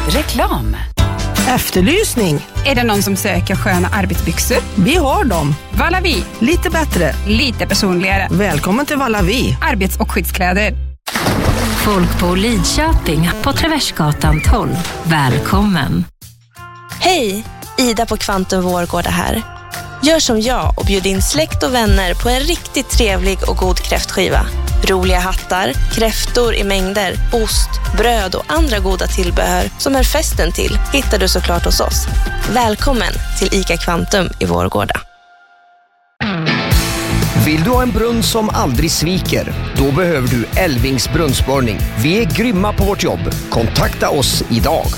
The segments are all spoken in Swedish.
Reklam. Efterlysning. Är det någon som söker sköna arbetsbyxor? Vi har dem. Valavi. Lite bättre. Lite personligare. Välkommen till Valavi. Arbets- och skyddskläder. Folk på Lidköping på Traversgatan 12. Välkommen. Hej, Ida på Kvantum Vårgårda här. Gör som jag och bjud in släkt och vänner på en riktigt trevlig och god kräftskiva. Roliga hattar, kräftor i mängder, ost, bröd och andra goda tillbehör som är festen till hittar du såklart hos oss. Välkommen till ICA Kvantum i Vårgårda. Vill du ha en brunn som aldrig sviker? Då behöver du Elvings brunnsborrning. Vi är grymma på vårt jobb. Kontakta oss idag.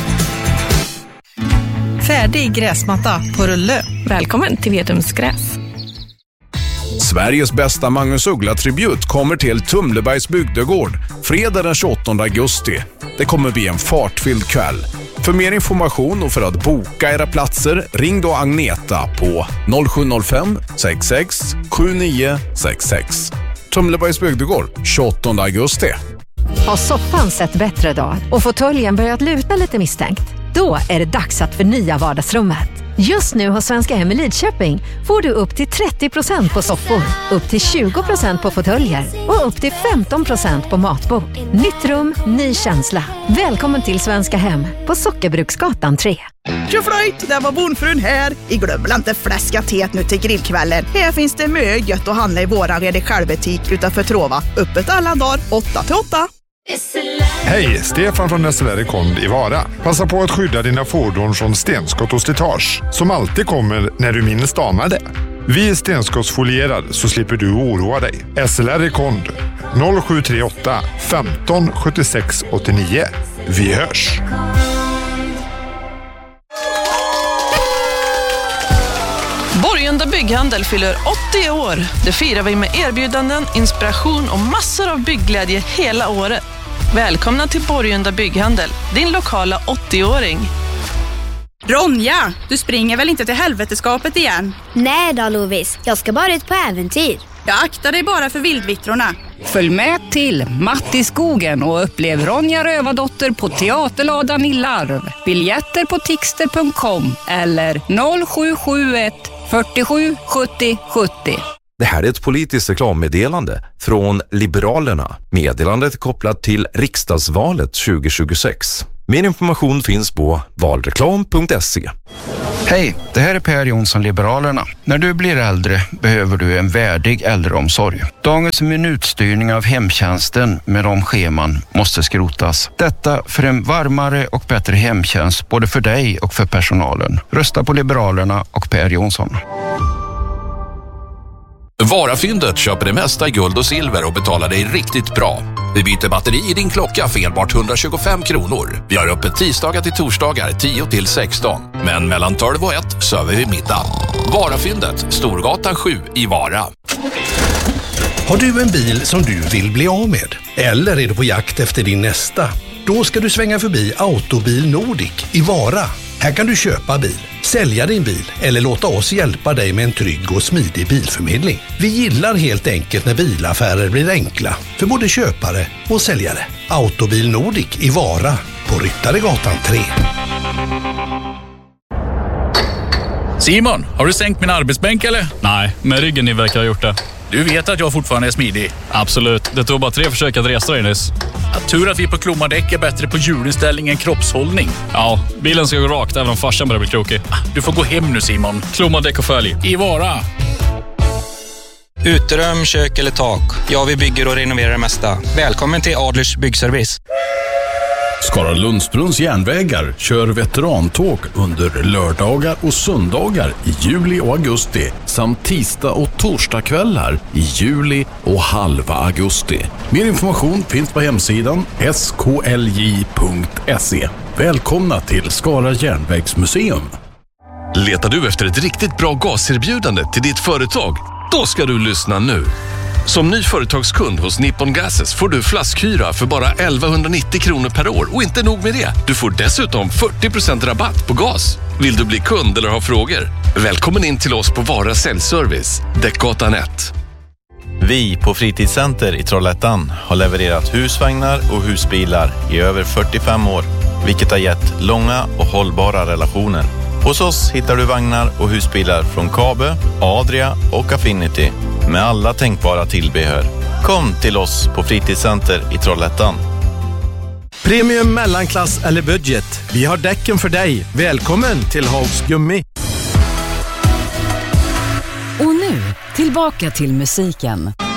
Färdig gräsmatta på rulle. Välkommen till Vedums gräs. Sveriges bästa Magnus Uggla-tribut kommer till Tumlebergs bygdegård fredag den 28 augusti. Det kommer bli en fartfylld kväll. För mer information och för att boka era platser, ring då Agneta på 0705 66 7966. Tumlebergs bygdegård, 28 augusti. Har soffan sett bättre dag och fåtöljen börjat luta lite misstänkt? Då är det dags att förnya vardagsrummet. Just nu hos Svenska Hem i Lidköping får du upp till 30% på soffor, upp till 20% på fåtöljer och upp till 15% på matbord. Nytt rum, ny känsla. Välkommen till Svenska Hem på Sockerbruksgatan 3. Tjoflöjt, där var bondfrun här. I glömmer inte fläskatet nu till grillkvällen. Här finns det mycket gött att handla i våran Redig självbutik utanför Trova. Öppet alla dagar, 8-8. Hej, Stefan från SLR Kond i Vara. Passa på att skydda dina fordon från stenskott och slitage som alltid kommer när du minst anar det. Vi är stenskottsfolierad så slipper du oroa dig. SLR Kond 0738 15 76 89. Vi hörs! Borgunda Bygghandel fyller 80 år. Det firar vi med erbjudanden, inspiration och massor av byggglädje hela året. Välkomna till Borgunda Bygghandel, din lokala 80-åring. Ronja, du springer väl inte till helveteskapet igen? Nej då, Lovis. Jag ska bara ut på äventyr. Jag aktar dig bara för vildvittrorna. Följ med till Matt i skogen och upplev Ronja Rövardotter på Teaterladan i Larv. Biljetter på tixter.com eller 0771 47 70 70. Det här är ett politiskt reklammeddelande från Liberalerna. Meddelandet är kopplat till riksdagsvalet 2026. Mer information finns på valreklam.se. Hej, det här är Per Jonsson, Liberalerna. När du blir äldre behöver du en värdig äldreomsorg. Dagens minutstyrning av hemtjänsten med de scheman måste skrotas. Detta för en varmare och bättre hemtjänst både för dig och för personalen. Rösta på Liberalerna och Per Jonsson. Varafyndet köper det mesta i guld och silver och betalar dig riktigt bra. Vi byter batteri i din klocka för enbart 125 kronor. Vi har öppet tisdagar till torsdagar 10 till 16. Men mellan 12 och 1 söver vi middag. Varafyndet, Storgatan 7 i Vara. Har du en bil som du vill bli av med? Eller är du på jakt efter din nästa? Då ska du svänga förbi Autobil Nordic i Vara. Här kan du köpa bil, sälja din bil eller låta oss hjälpa dig med en trygg och smidig bilförmedling. Vi gillar helt enkelt när bilaffärer blir enkla för både köpare och säljare. Autobil Nordic i Vara på Ryttaregatan 3. Simon, har du sänkt min arbetsbänk eller? Nej, men ryggen ni verkar ha gjort det. Du vet att jag fortfarande är smidig. Absolut, det tog bara 3 försök att resa dig nyss. Tur att vi på Klomadäck är bättre på hjulinställning än kroppshållning. Ja, bilen ska gå rakt även om farsan börjar bli krokig. Du får gå hem nu, Simon. Klomadäck och följ. I Vara. Uterum, kök eller tak. Ja, vi bygger och renoverar det mesta. Välkommen till Adlers byggservice. Skara Lundsbrunns järnvägar kör veterantåg under lördagar och söndagar i juli och augusti samt tisdag och torsdagskvällar i juli och halva augusti. Mer information finns på hemsidan sklj.se. Välkomna till Skara järnvägsmuseum. Letar du efter ett riktigt bra gaserbjudande till ditt företag? Då ska du lyssna nu. Som ny företagskund hos Nippon Gases får du flaskhyra för bara 1190 kronor per år. Och inte nog med det, du får dessutom 40% rabatt på gas. Vill du bli kund eller ha frågor? Välkommen in till oss på Vara Säljservice, Däckgatan 1. Vi på Fritidscenter i Trollhättan har levererat husvagnar och husbilar i över 45 år. vilket har gett långa och hållbara relationer. Hos oss hittar du vagnar och husbilar från Kabe, Adria och Affinity med alla tänkbara tillbehör. Kom till oss på Fritidscenter i Trollhättan. Premium, mellanklass eller budget. Vi har däcken för dig. Välkommen till Haugs Gummi. Och nu, tillbaka till musiken.